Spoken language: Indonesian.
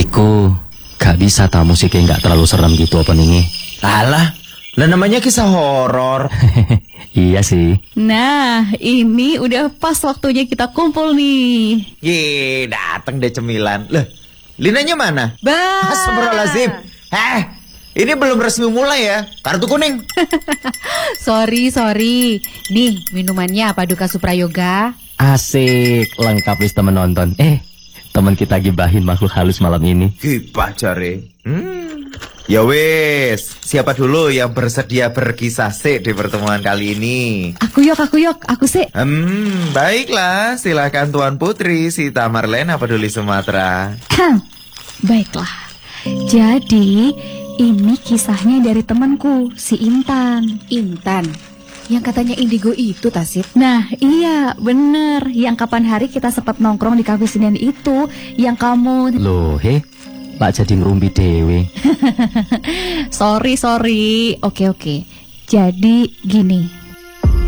Iku gak bisa ta musiknya gak terlalu serem gitu openingnya. Alah, lah namanya kisah horor. Iya sih. Nah, ini udah pas waktunya kita kumpul nih. Ye, dateng deh cemilan. Lah, Linanya mana? Bah. Astagfirullahaladzim. Ini belum resmi mulai ya. Kartu kuning. Sorry. Nih, minumannya Paduka Suprayoga. Asik, lengkap wis temen nonton. Temen kita gibahin makhluk halus malam ini. Gibah jare. Ya wis, siapa dulu yang bersedia berkisah sih di pertemuan kali ini? Aku yok, aku sih. Baiklah, silakan Tuan Putri Sita Marlena Peduli Sumatera. Baiklah. Jadi, ini kisahnya dari temanku, si Intan. Intan? Yang katanya indigo itu, Tasit? Nah, iya, bener. Yang kapan hari kita sempat nongkrong di kafe Senen itu, yang kamu... Loh, Pak jadi ngerumpi dewe. Sorry. Oke. Jadi gini,